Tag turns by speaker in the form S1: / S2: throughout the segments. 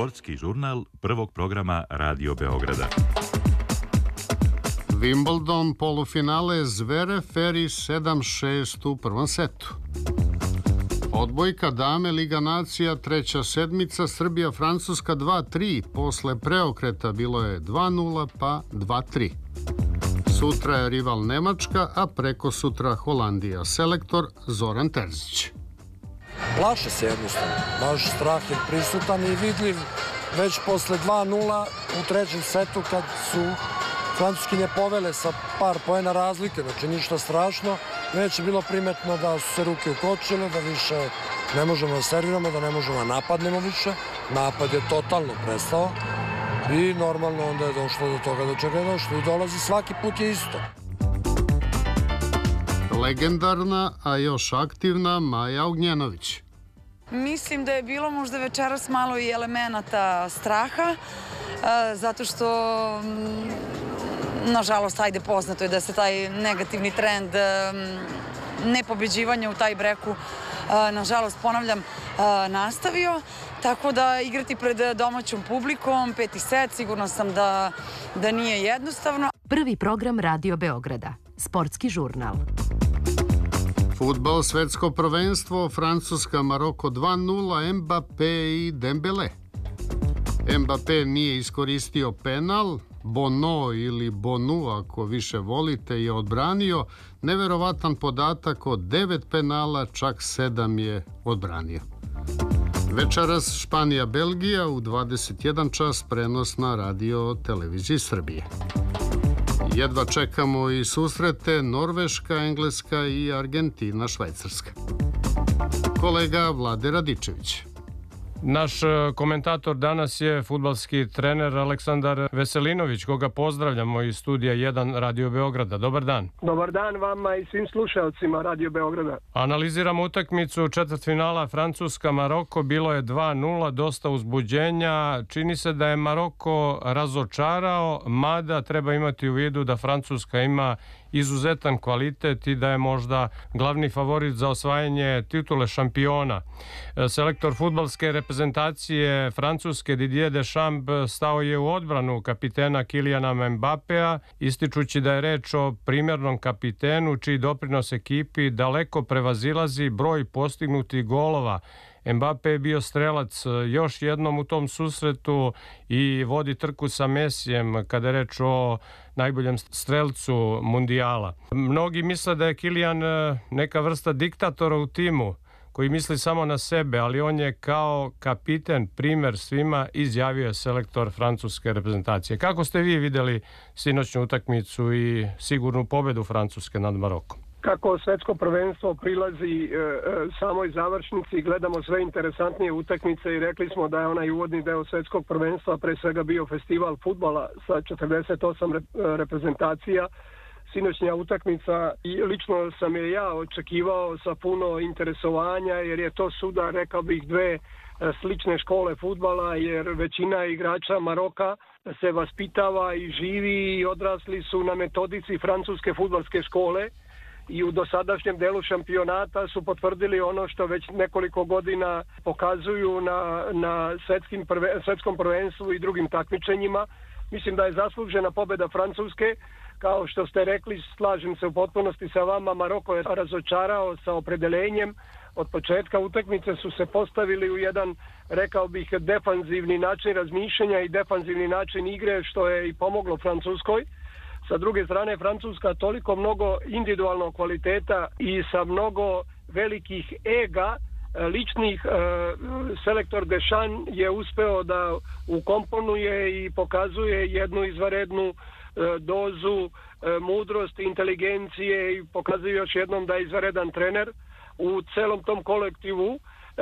S1: Sportski žurnal prvog programa Radio Beograda.
S2: Wimbledon, polufinale Zverev Ferry 7-6 u prvom setu. Odbojka dame Liga nacija, treća sedmica, Srbija-Francuska 2-3. Posle preokreta bilo je 2-0 pa 2-3. Sutra je rival Nemačka, a preko sutra Holandija. Selektor Zoran Terzić.
S3: Plaše se jednostavno. Naš strah je prisutan i vidljiv već posle 2-0 u trećem setu kad su Francuskinje povele sa par poena razlike. Znači ništa strašno. Već je bilo primetno da su se ruke ukočile, da više ne možemo da serviramo, da ne možemo da napadnemo više. Napad je totalno prestao i normalno onda je došlo do toga do čega je došlo i dolazi svaki put je isto.
S2: Legendarna, a još aktivna Maja Ognjenović.
S4: Mislim da je bilo možda večeras malo i elemenata straha, zato što nažalost, ajde, poznato je da se taj negativni trend nepobeđivanja u taj breku, nažalost, ponavljam, nastavio. Tako da igrati pred domaćom publikom, 5. set, sigurno sam da nije jednostavno.
S5: Prvi program Radio Beograda, Sportski žurnal.
S2: Fudbal, svetsko prvenstvo, Francuska, Maroko 2-0, Mbappé i Dembele. Mbappé nije iskoristio penal, Bono ili Bonu, ako više volite, je odbranio. Neverovatan podatak, od 9 penala, čak 7 je odbranio. Večeras Španija-Belgija u 21 čas, prenos na Radio Televiziji Srbije. Jedva čekamo i susrete Norveška, Engleska i Argentina, Švajcarska. Kolega Vlade Radičević.
S6: Naš komentator danas je fudbalski trener Aleksandar Veselinović, koga pozdravljamo iz studija 1 Radio Beograda. Dobar dan.
S7: Dobar dan vama i svim slušalcima Radio Beograda.
S6: Analiziramo utakmicu četvrtfinala Francuska-Maroko. Bilo je 2-0, dosta uzbuđenja. Čini se da je Maroko razočarao, mada treba imati u vidu da Francuska ima izuzetan kvalitet i da je možda glavni favorit za osvajanje titule šampiona. Selektor fudbalske reprezentacije Francuske Didier Deschamps stao je u odbranu kapitena Kyliana Mbappéa, ističući da je reč o primjernom kapitenu čiji doprinos ekipi daleko prevazilazi broj postignutih golova. Mbappé je bio strelac još jednom u tom susretu i vodi trku sa Mesijem kada je reč o najboljem strelcu mundijala. Mnogi misle da je Kylian neka vrsta diktatora u timu koji misli samo na sebe, ali on je kao kapiten primer svima, izjavio je selektor francuske reprezentacije. Kako ste vi vidjeli sinoćnu utakmicu i sigurnu pobedu Francuske nad Marokom?
S7: Kako svetsko prvenstvo prilazi samoj završnici, gledamo sve interesantnije utakmice i rekli smo da je onaj uvodni deo svetskog prvenstva pre svega bio festival fudbala sa 48 reprezentacija. Sinoćnja utakmica i lično sam je ja očekivao sa puno interesovanja, jer je to suda, rekao bih, dve slične škole fudbala, jer većina igrača Maroka se vaspitava i živi i odrasli su na metodici francuske fudbalske škole i u dosadašnjem delu šampionata su potvrdili ono što već nekoliko godina pokazuju na svetskom prvenstvu i drugim takmičenjima. Mislim da je zaslužena pobeda Francuske. Kao što ste rekli, slažem se u potpunosti sa vama, Maroko je razočarao sa opredelenjem. Od početka utakmice su se postavili u jedan, rekao bih, defanzivni način razmišljanja i defanzivni način igre, što je i pomoglo Francuskoj. Sa druge strane, Francuska toliko mnogo individualnog kvaliteta i sa mnogo velikih ega ličnih, selektor Deschamps je uspeo da ukomponuje i pokazuje jednu izvanrednu dozu mudrosti, inteligencije i pokazuje još jednom da je izvanredan trener. U celom tom kolektivu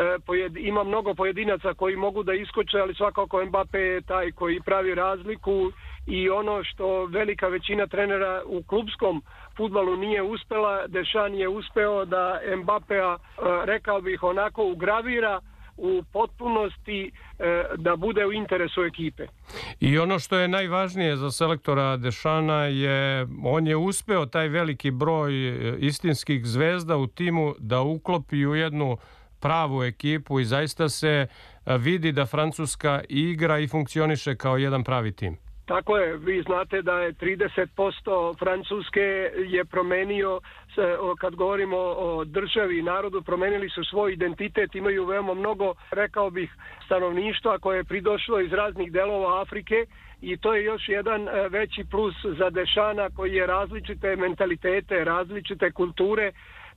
S7: ima mnogo pojedinaca koji mogu da iskoče, ali svakako Mbappé je taj koji pravi razliku i ono što velika većina trenera u klubskom fudbalu nije uspela, Deschamps je uspeo da Mbappéa, rekao bih, onako ugravira u potpunosti da bude u interesu ekipe.
S6: I ono što je najvažnije za selektora Deschampa je, on je uspeo taj veliki broj istinskih zvezda u timu da uklopi u jednu pravu ekipu i zaista se vidi da Francuska igra i funkcioniše kao jedan pravi tim.
S7: Tako je, vi znate da je 30% Francuske je promenio, kad govorimo o državi i narodu, promenili su svoj identitet, imaju veoma mnogo, rekao bih, stanovništva koje je pridošlo iz raznih delova Afrike i to je još jedan veći plus za Dešana koji je različite mentalitete, različite kulture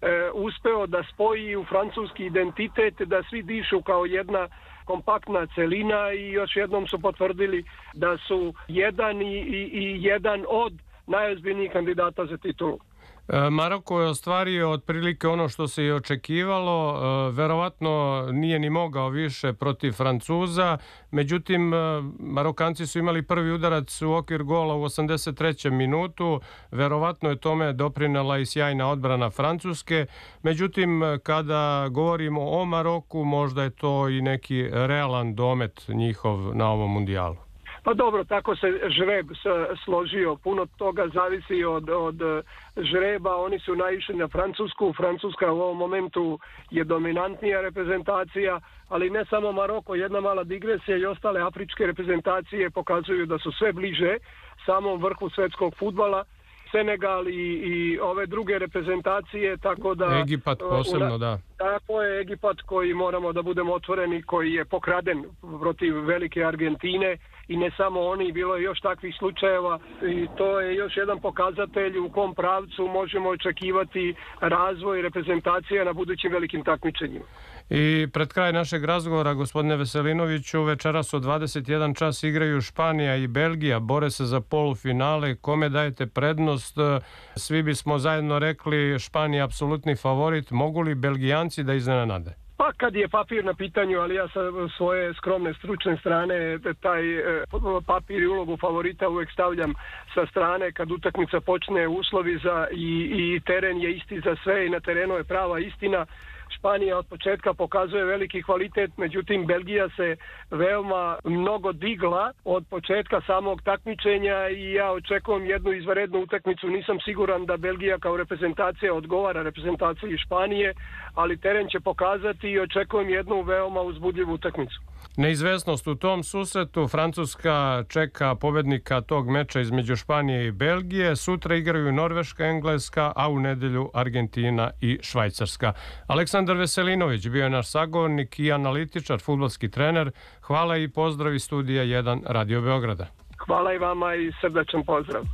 S7: uspeo da spoji u francuski identitet, da svi dišu kao jedna kompaktna celina i još jednom su potvrdili da su jedan i jedan od najozbiljnijih kandidata za titulu.
S6: Maroko je ostvario otprilike ono što se i očekivalo, verovatno nije ni mogao više protiv Francuza, međutim Marokanci su imali prvi udarac u okvir gola u 83. minutu, verovatno je tome doprinela i sjajna odbrana Francuske, međutim kada govorimo o Maroku možda je to i neki realan domet njihov na ovom mundijalu.
S7: Pa dobro, tako se žreb složio. Puno toga zavisi od žreba. Oni su naišli na Francusku. Francuska u ovom momentu je dominantnija reprezentacija, ali ne samo Maroko. Jedna mala digresija i ostale afričke reprezentacije pokazuju da su sve bliže samom vrhu svetskog fudbala. Senegal i ove druge reprezentacije, tako da...
S6: Egipat posebno, da.
S7: Tako je, Egipat koji moramo da budemo otvoreni, koji je pokraden protiv velike Argentine i ne samo oni, bilo je još takvih slučajeva i to je još jedan pokazatelj u kom pravcu možemo očekivati razvoj reprezentacija na budućim velikim takmičenjima.
S6: I pred kraj našeg razgovora, gospodine Veselinoviću, večeras od 21 čas igraju Španija i Belgija, bore se za polufinale. Kome dajete prednost? Svi bismo zajedno rekli Španija apsolutni favorit. Mogu li Belgijanci da iznenade?
S7: Pa kad je papir na pitanju, ali ja sa svoje skromne stručne strane taj papir i ulogu favorita uvek stavljam sa strane kad utakmica počne, uslovi za i teren je isti za sve i na terenu je prava istina. Španija od početka pokazuje veliki kvalitet, međutim Belgija se veoma mnogo digla od početka samog takmičenja i ja očekujem jednu izvanrednu utakmicu. Nisam siguran da Belgija kao reprezentacija odgovara reprezentaciji Španije, ali teren će pokazati i očekujem jednu veoma uzbudljivu utakmicu.
S6: Neizvesnost u tom susretu, Francuska čeka pobednika tog meča između Španije i Belgije. Sutra igraju Norveška, Engleska, a u nedelju Argentina i Švajcarska. Aleksandar Veselinović bio je naš sagovornik i analitičar, fudbalski trener. Hvala i pozdrav iz studija 1 Radio Beograda.
S7: Hvala i vama i srdačan pozdrav.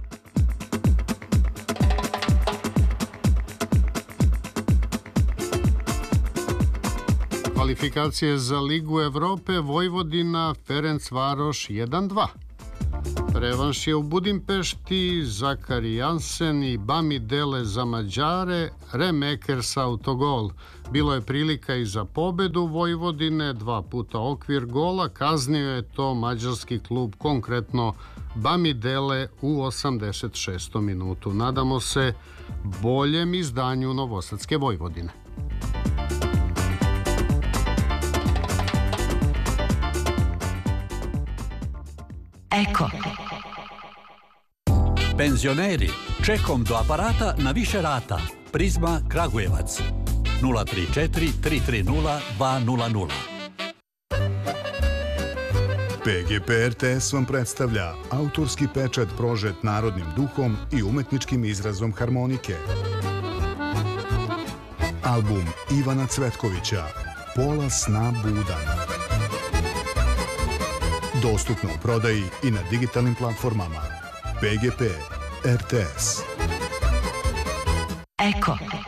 S2: Kvalifikacije za Ligu Evrope, Vojvodina, Ferencvaroš 1-2. Revanš je u Budimpešti, Zakari Jansen i Bami Dele za Mađare, Remekers autogol. Bilo je prilika i za pobedu Vojvodine, 2 puta okvir gola, kaznio je to mađarski klub, konkretno Bami Dele u 86. minutu. Nadamo se boljem izdanju novosadske Vojvodine.
S5: Eko.
S8: Penzioneri, čekom do aparata na više rata. Prizma Kragujevac 034 330 200.
S9: PGP RTS vam predstavlja autorski pečat prožet narodnim duhom i umetničkim izrazom harmonike. Album Ivana Cvetkovića Pola sna budan. Dostupno u prodaji i na digitalnim platformama. PGP RTS.
S5: Eko.